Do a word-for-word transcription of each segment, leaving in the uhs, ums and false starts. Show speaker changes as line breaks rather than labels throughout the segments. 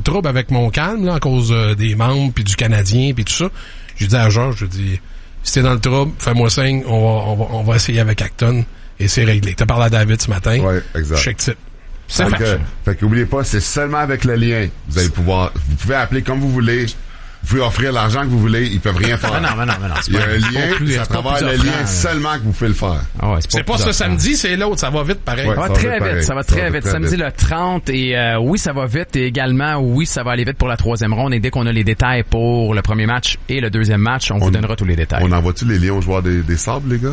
trouble avec mon calme, là, à cause euh, des membres, puis du Canadien, puis tout ça. J'ai dit à Georges, je dis, si t'es dans le trouble, fais-moi signe, on va, on va, on va essayer avec Acton, et c'est réglé. T'as parlé à David ce matin.
Ouais, exact.
Check type. C'est
fait
fait.
que, fait qu'oubliez pas, c'est seulement avec le lien. Vous allez pouvoir, vous pouvez appeler comme vous voulez. Vous pouvez offrir l'argent que vous voulez, ils peuvent rien faire.
non, non, non, non,
il y a un lien, c'est à travers le lien seulement que vous pouvez le faire.
Ah ouais, c'est pas,
c'est pas ce samedi, c'est l'autre, ça va vite pareil.
Ouais,
ça va très vite, ça va très vite. Samedi le trente et euh, oui, ça va vite et également oui, ça va aller vite pour la troisième ronde et dès qu'on a les détails pour le premier match et le deuxième match, on, on vous donnera tous les détails.
On envoie-tu les liens aux joueurs des, des Sables, les gars?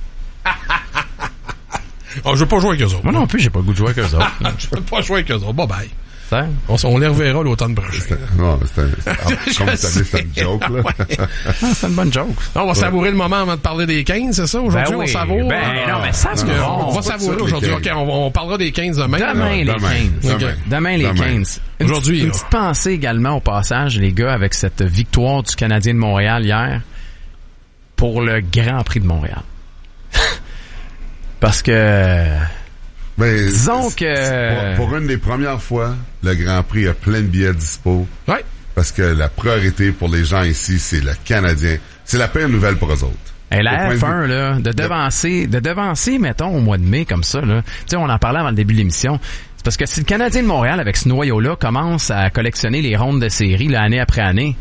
Oh, je veux pas jouer avec eux autres.
Moi non plus, j'ai pas le goût de jouer avec eux autres.
Je peux pas jouer avec eux autres. Bye bye.
On,
on les reverra l'automne prochain.
Non, c'est un, comme vous savez, c'est une joke, là.
Ouais. Ah, c'est une bonne joke.
On va ouais. savourer le moment avant de parler des quinze, c'est ça? Aujourd'hui,
ben oui.
on savoure.
Ben, ah, non, mais ça, c'est
que on, on va savourer aujourd'hui. OK, on, on parlera des quinze demain.
Demain, les
demain,
quinze.
Demain,
okay. demain les
demain.
quinze. Une
aujourd'hui,
petite, une petite pensée également au passage, les gars, avec cette victoire du Canadien de Montréal hier pour le Grand Prix de Montréal. Parce que...
Ben,
disons que...
Pour, pour une des premières fois, le Grand Prix a plein de billets dispo.
Ouais.
Parce que la priorité pour les gens ici, c'est le Canadien. C'est la pire nouvelle pour eux autres.
Et la F un, là, de devancer, de devancer, mettons, au mois de mai, comme ça, là. Tu sais, on en parlait avant le début de l'émission. C'est parce que si le Canadien de Montréal, avec ce noyau-là, commence à collectionner les rondes de série, là, année après année,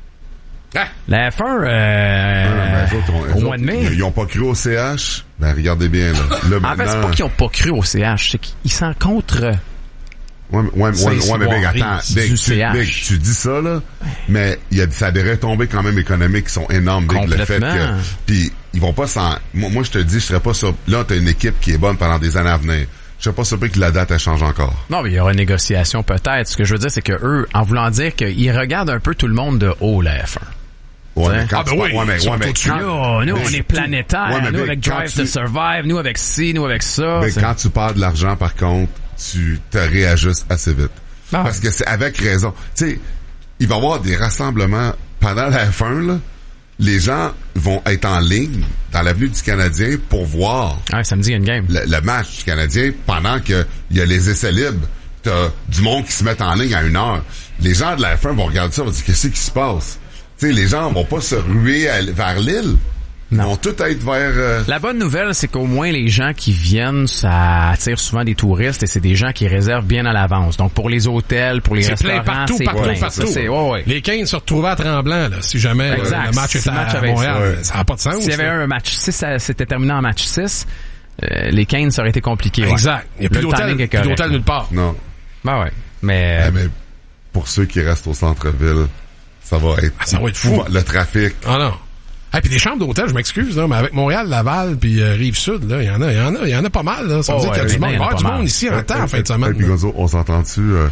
ah.
la F un, euh,
ah, ben, autres, on,
au
autres,
mois de mai.
Ils, ils ont pas cru au C H. Ben, regardez bien, là. là
en
maintenant,
fait, c'est pas qu'ils ont pas cru au C H, c'est qu'ils s'en contre.
Ouais, ouais, ouais, ouais, mais Big, attends, Big,
du
tu,
C H.
Big, tu dis ça, là, mais il y a, ça a des retombées quand même économiques qui sont énormes, Big, le fait que, puis ils vont pas s'en, moi, moi, je te dis, je serais pas sur, là, t'as une équipe qui est bonne pendant des années à venir. Je serais pas surpris que la date, elle change encore.
Non, mais il y aura une négociation peut-être. Ce que je veux dire, c'est que eux, en voulant dire qu'ils regardent un peu tout le monde de haut, la F un.
Ouais, mais quand
ah, ben
tu
oui,
ouais, mais, ouais, mais,
quand, nous, nous on est planétaire. Ouais, nous,
Big,
avec Drive
tu,
to Survive, nous avec ci, nous avec ça.
Mais quand tu parles de l'argent, par contre, tu te réajustes assez vite. Ah. Parce que c'est avec raison. Tu sais, il va y avoir des rassemblements pendant la F un, là. Les gens vont être en ligne dans l'avenue du Canadien pour voir
ah, samedi, il y a une game.
Le, le match du Canadien pendant que il y a les essais libres. T'as du monde qui se met en ligne à une heure. Les gens de la F un vont regarder ça et vont dire qu'est-ce qui se passe? Tu sais, les gens vont pas se ruer à, vers l'île. Ils vont tout être vers... Euh...
La bonne nouvelle, c'est qu'au moins les gens qui viennent, ça attire souvent des touristes et c'est des gens qui réservent bien à l'avance. Donc pour les hôtels, pour les
c'est
restaurants,
plein partout,
c'est
partout,
plein.
partout.
Ça, c'est, ouais, ouais.
Les quinze se retrouvaient à Tremblant, là, si jamais euh, le match était à Montréal. Ouais. Ça n'a pas de sens.
S'il y avait un match six, ça s'était terminé en match six, euh, les quinze, ça aurait été compliqué.
Exact.
Ouais.
Il n'y a plus d'hôtel nulle part.
Non.
Ben ouais. Mais...
Ouais, mais pour ceux qui restent au centre-ville, ça va être...
Ah, ça va être fou.
Le trafic.
Ah non. Ah, puis des chambres d'hôtel, je m'excuse, là, mais avec Montréal, Laval, puis euh, Rive-Sud, là, il y en a, il y en a, il y en a pas mal, là. Ça veut
oh,
dire
ouais,
qu'il y a du monde. Il va y avoir du monde ici en temps, en fin de semaine.
Et puis, Gonzo, on s'entend-tu, euh,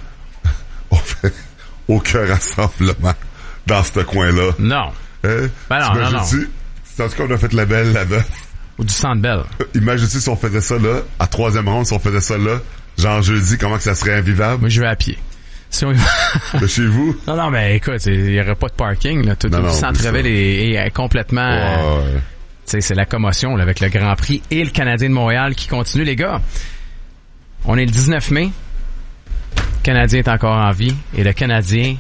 on fait aucun rassemblement dans ce coin-là?
Non.
Hein?
Ben non, non, non.
C'est en tout cas, on a fait la belle là-bas.
Ou du Centre Bell.
Imagine-tu si on faisait ça là, à troisième ronde, si on faisait ça là, genre jeudi, comment que ça serait invivable?
Moi, je vais à pied. Si on...
de chez vous?
Non, non, mais écoute, il y aurait pas de parking, là. Tout le centre-ville est, est complètement,
ouais.
Tu sais, c'est la commotion, là, avec le Grand Prix et le Canadien de Montréal qui continue, les gars. On est le dix-neuf mai. Le Canadien est encore en vie et le Canadien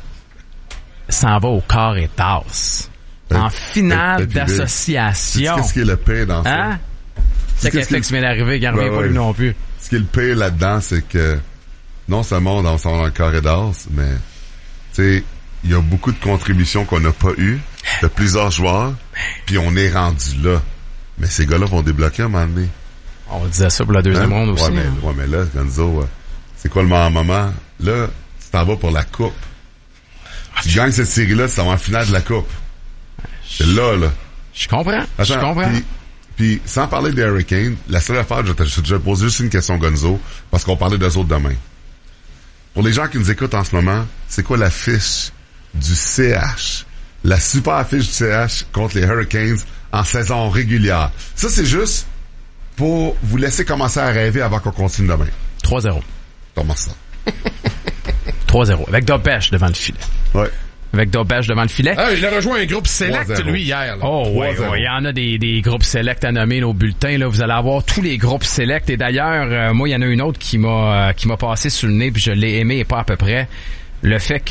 s'en va au corps et tasse. En finale et, et, et d'association.
Qu'est-ce qui est le pire dans ça?
Hein? C'est qu'est-ce qui vient d'arriver, il en revient
ben,
pas
ouais.
lui non plus.
Ce qui est le pire là-dedans, c'est que non seulement on s'en va dans le carré d'as, mais tu sais, il y a beaucoup de contributions qu'on n'a pas eues de plusieurs joueurs, puis on est rendu là. Mais ces gars-là vont débloquer à un moment donné.
On disait ça pour la deuxième
hein?
ronde aussi.
Ouais, mais,
hein?
ouais, mais là, Gonzo, c'est quoi le moment? Là, tu t'en vas pour la coupe. Tu gagnes cette série-là, tu t'en vas en finale de la coupe. C'est là, là.
Je comprends.
Attends,
je comprends.
Puis, puis, sans parler des Hurricanes, la seule affaire, je te, je te pose juste une question, Gonzo, parce qu'on parlait d'eux autres demain. Pour les gens qui nous écoutent en ce moment, c'est quoi la fiche du C H? La super fiche du C H contre les Hurricanes en saison régulière. Ça, c'est juste pour vous laisser commencer à rêver avant qu'on continue demain.
trois zéro.
Comment ça?
trois zéro. Avec Dobbesh devant le filet.
Ouais.
Avec Dobbesh devant le filet.
Ah, il a rejoint un groupe select, lui, hier. Là.
Oh, oui, ouais, il y en a des, des groupes select à nommer, nos bulletins, là. Vous allez avoir tous les groupes select. Et d'ailleurs, euh, moi, il y en a une autre qui m'a, euh, qui m'a passé sous le nez, puis je l'ai aimé et pas à peu près. Le fait que